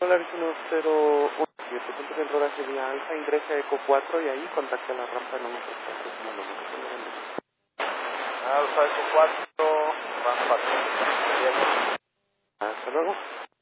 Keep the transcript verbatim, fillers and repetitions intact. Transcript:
Polaris uno cero uno siete, punto de rodaje vía alfa, ingresa a Eco cuatro y ahí contacta la rampa número cuatro. Alfa Eco cuatro, rampa. Hasta luego.